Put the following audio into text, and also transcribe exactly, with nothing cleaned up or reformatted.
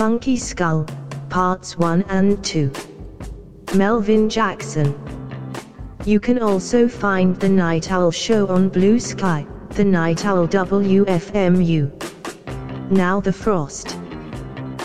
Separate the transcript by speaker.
Speaker 1: Funky Skull, Parts one and two. Melvin Jackson. You can also find The Night Owl Show on Blue Sky, The Night Owl W F M U. Now the Frost.